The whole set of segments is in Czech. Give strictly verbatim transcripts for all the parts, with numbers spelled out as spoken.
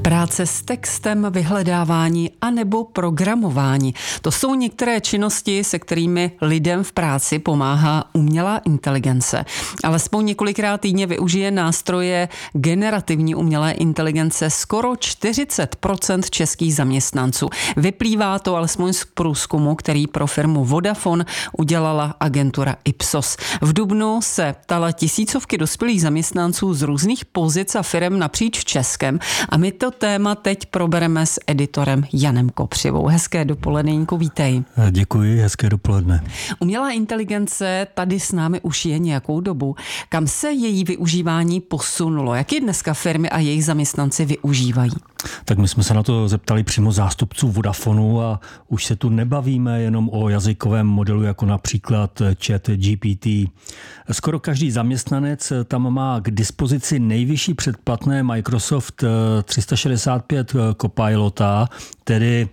Práce s textem, vyhledávání anebo programování. To jsou některé činnosti, se kterými lidem v práci pomáhá umělá inteligence. Alespoň několikrát týdně využije nástroje generativní umělé inteligence skoro čtyřicet procent českých zaměstnanců. Vyplývá to alespoň z průzkumu, který pro firmu Vodafone udělala agentura Ipsos. V dubnu se ptala tisícovky dospělých zaměstnanců z různých pozic a firem napříč Českem a my to téma teď probereme s editorem Janem Kopřivou. Hezké dopoledne, Jínku, vítej. Děkuji, hezké dopoledne. Umělá inteligence tady s námi už je nějakou dobu. Kam se její využívání posunulo? Jak ji dneska firmy a jejich zaměstnanci využívají? Tak my jsme se na to zeptali přímo zástupců Vodafonu a už se tu nebavíme jenom o jazykovém modelu, jako například Chat G P T. Skoro každý zaměstnanec tam má k dispozici nejvyšší předplatné Microsoft tři sta šedesát pět Copilota, tedy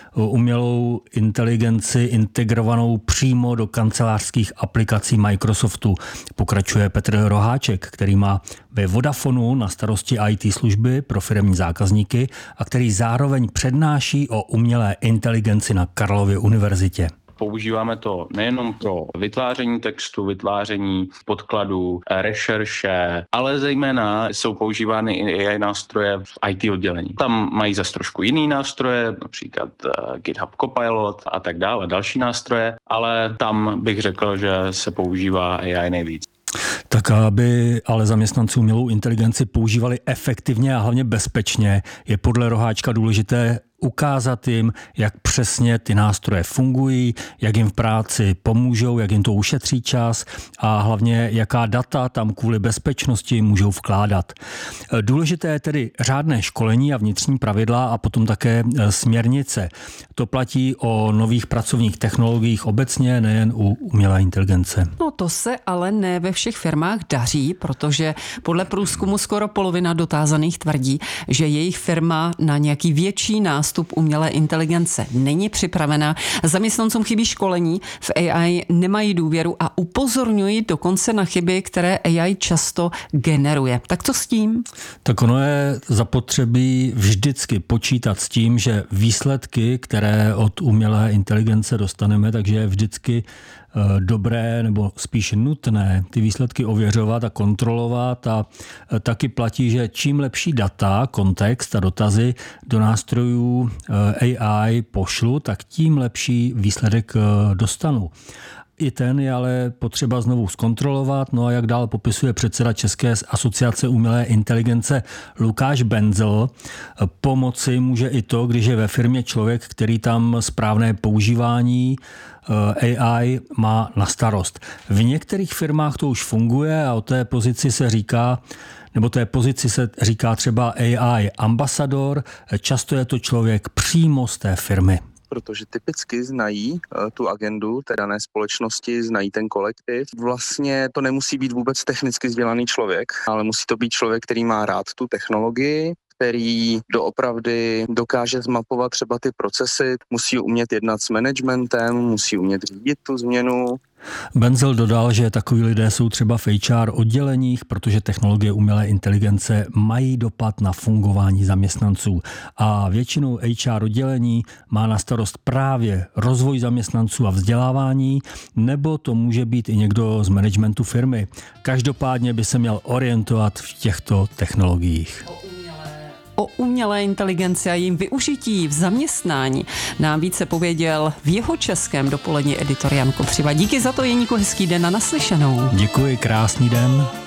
umělou inteligenci integrovanou přímo do kancelářských aplikací Microsoftu. Pokračuje Petr Roháček, který má ve Vodafonu na starosti I T služby pro firemní zákazníky a který zároveň přednáší o umělé inteligenci na Karlově univerzitě. Používáme to nejenom pro vytváření textu, vytváření podkladů, rešerše, ale zejména jsou používány i A I nástroje v I T oddělení. Tam mají zase trošku jiný nástroje, například GitHub Copilot a tak dále, další nástroje, ale tam bych řekl, že se používá A I nejvíc. Tak aby ale zaměstnanci umělou inteligenci používali efektivně a hlavně bezpečně, je podle Roháčka důležité ukázat jim, jak přesně ty nástroje fungují, jak jim v práci pomůžou, jak jim to ušetří čas a hlavně jaká data tam kvůli bezpečnosti můžou vkládat. Důležité je tedy řádné školení a vnitřní pravidla a potom také směrnice. To platí o nových pracovních technologiích obecně, nejen u umělé inteligence. No to se ale ne ve všech firmách daří, protože podle průzkumu skoro polovina dotázaných tvrdí, že jejich firma na nějaký větší nástup umělé inteligence není připravená. Zaměstnancům chybí školení, v A I nemají důvěru a upozorňují dokonce na chyby, které A I často generuje. Tak co s tím? Tak ono je zapotřebí vždycky počítat s tím, že výsledky, které od umělé inteligence dostaneme, takže je vždycky dobré nebo spíš nutné ty výsledky ověřovat a kontrolovat a taky platí, že čím lepší data, kontext a dotazy do nástrojů A I pošlu, tak tím lepší výsledek dostanu. I ten je ale potřeba znovu zkontrolovat. No a jak dál popisuje předseda České asociace umělé inteligence Lukáš Benzel, pomoci může i to, když je ve firmě člověk, který tam správné používání A I má na starost. V některých firmách to už funguje a o té pozici se říká, nebo té pozici se říká třeba A I ambasador. Často je to člověk přímo z té firmy. Protože typicky znají uh, tu agendu té dané společnosti, znají ten kolektiv. Vlastně to nemusí být vůbec technicky vzdělaný člověk, ale musí to být člověk, který má rád tu technologii, který doopravdy dokáže zmapovat třeba ty procesy, musí umět jednat s managementem, musí umět řídit tu změnu. Benzel dodal, že takoví lidé jsou třeba v H R odděleních, protože technologie umělé inteligence mají dopad na fungování zaměstnanců. A většinou H R oddělení má na starost právě rozvoj zaměstnanců a vzdělávání, nebo to může být i někdo z managementu firmy. Každopádně by se měl orientovat v těchto technologiích. O umělé inteligenci a jejím využití v zaměstnání nám více pověděl v jeho českém dopolední editor Jan Kopřiva. Díky za to, Jeníku, hezký den a naslyšenou. Děkuji, krásný den.